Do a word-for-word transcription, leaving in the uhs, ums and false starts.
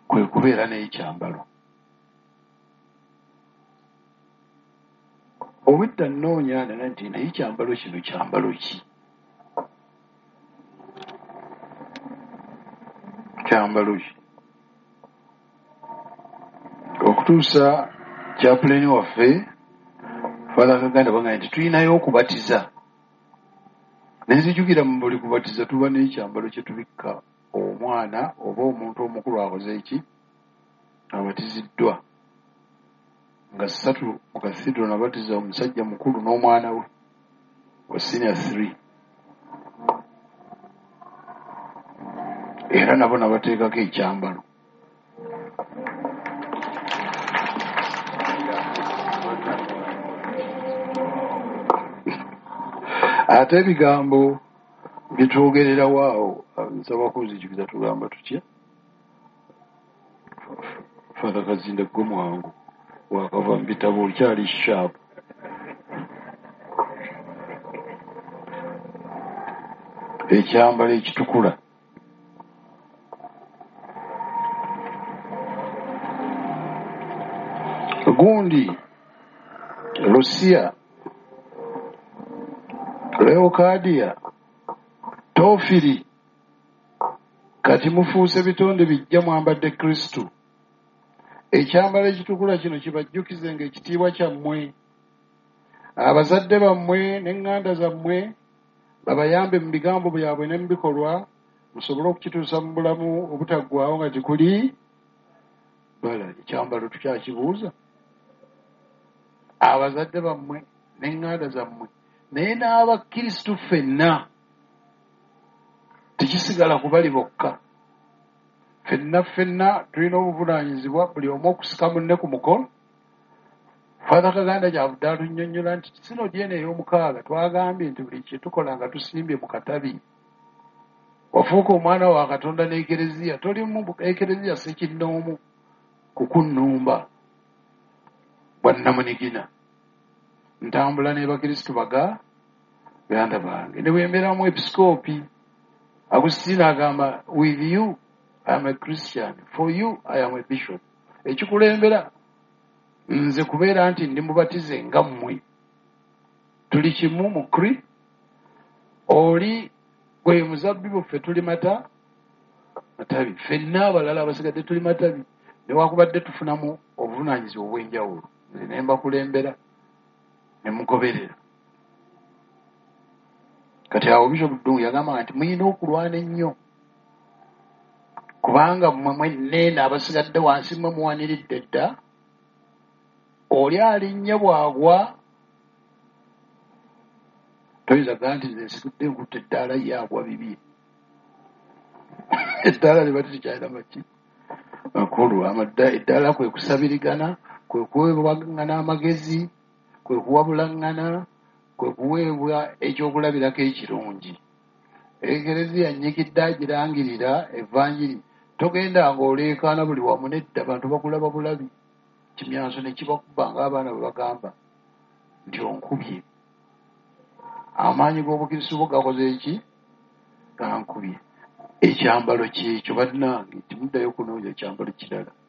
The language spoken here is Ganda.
kwe kubeera n'ekyambalo. Obudda nnoonya nana nti naye ekyambalo kino kyambalo ki? Kyambalo ki? Okutuusa kyapuleni waffe Father Kaganda bangamba nti tulinayo okubatiza. Nenzijukira mu buli kubatiza tuba n'ekyambalo kye tubikka omwana oba omuntu omukulu akoze eki abatiziddwa. Nga ssatu mu kathedral nabatiza omusajja mukulu n'omwana we wa senior three. Era nabo nabateekako ekyambalo. Ate ebigambo bitwogerera waawo nsaba kuzijukiza tugamba tutya? Father Kazinda gwe mwangu wakava mu bitabo okyali sharp. Ekyambalo ekitukula. Gundi Lucia Leocadia Tofiri kati mufuuse bitonde bijja mwambadde Kristo. Ekyambalo ekitukula kino kibajjukize ng'ekitiibwa kyammwe. Abazadde bammwe n'eŋŋanda zammwe babayambe mu bigambo byabwe ne mu bikolwa musobole okukituusa mu bulamu obutaggwaawo nga tikuli bala. Ekyambalo tukyakibuuza? Abazadde bammwe n'eŋŋanda zammwe naye n'Abakristu ffenna tekisigala ku bali bokka. Ffenna ffenna tulina obuvunaanyizibwa buli omu okusika munne ku mukono. Father Kaganda kyavudde atunnyonnyola nti sinodi eno ey'omukaaga twagambye nti buli kye tukola nga tusimbye mu katabi. Wafuuka omwana wa Katonda n'ekereziya, toli mu ekereziya ssekinnoomu kukunnumba bwannamunigina. Ntambula ne Bakristu baga ganda bange. Ne bwembeeramu episikoopi Agustina agamba with you I am a Christian, for you I am a bishop. Ekikulembera nze kubeera nti ndi mubatize nga mmwe. Tuli kimu mu Kri. Oli gwe muzabbibu, ffe tuli mata matabi. Ffenna abalala abasigadde tuli matabi. Newakubadde tufunamu obuvunaanyizibwa obw'enjawulo. Nze ne mbakulembera ne mugoberera. Kati awo Bishop Dungu yagamba nti muyina okulwana ennyo. Kubanga mmwe mwenneena abasigadde wansi mmwe muwaniridde dda. Oli alinnya bwagwa toyinza kugaa nti nze nsikudde nkutte eddaala yaagwa bibye. Eddaala liba tirikyalina maki makulu. Eddaala kwe kusabirigana, kwe kuweebwagana amagezi, kwe kuwabulaŋŋana, kwe kuweebwa ekyokulabirako ekirungi. Ekereziya nnyikidde agirangirira evvanjiri. Togenda ng'oleekaana buli wamu nedda, abantu bakulaba bulabi. Kimyanso ne kibakuba ng'abaana bwe bagamba nti onkubye. Amaanyi g'Obukristo bo gakoze eki? Gankubye. Ekyambalo kyekyo bannange timuddayo kunoonya ekyambalo kirala.